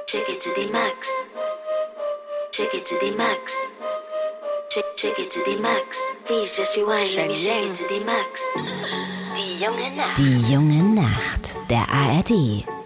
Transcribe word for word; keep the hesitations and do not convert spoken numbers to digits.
Take it to the max. Take it to the max. Take, take it to the max. Please just rewind. Let me take it to the max. Die junge Nacht. Die junge Nacht. Der A R D